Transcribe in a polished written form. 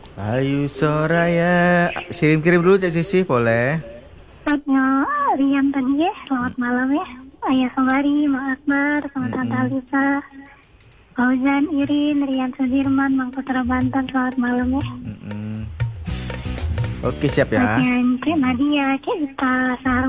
Ayu Soraya. Kirim-kirim dulu Cek Sisi, boleh? Tanya Rian tadi ya, selamat malam ya. Ayah Sembari, Mak Akbar, sama Tante Mm-mm. Alisa, Fauzan, Irin, Rian Sudirman, Mang Putra Banten, selamat malam ya. Mm-mm. Oke, siap ya. Bagian Cik Nadia, Cik Ita, Sahar